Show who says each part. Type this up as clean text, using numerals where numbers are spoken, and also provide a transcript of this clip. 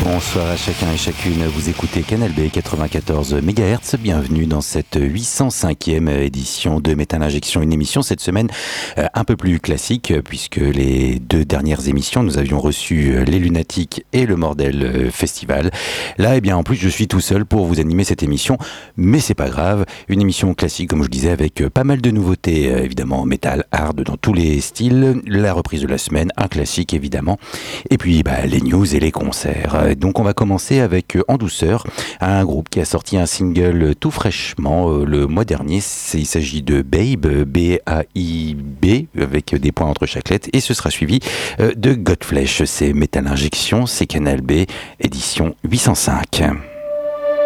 Speaker 1: Bonsoir à chacun et chacune, vous écoutez Canal B 94 MHz, bienvenue dans cette 805e édition de Métal Injection, une émission cette semaine un peu plus classique puisque les deux dernières émissions nous avions reçu les Lunatiques et le Mordel Festival. Là eh bien en plus je suis tout seul pour vous animer cette émission, mais c'est pas grave, une émission classique comme je disais avec pas mal de nouveautés évidemment métal, hard dans tous les styles, la reprise de la semaine, un classique évidemment, et puis les news et les concerts. Donc on va commencer avec en douceur un groupe qui a sorti un single tout fraîchement le mois dernier. Il s'agit de Babe, B-A-I-B, avec des points entre chaque lettre, et ce sera suivi de Godflesh. C'est Métal Injection, c'est Canal B, édition 805.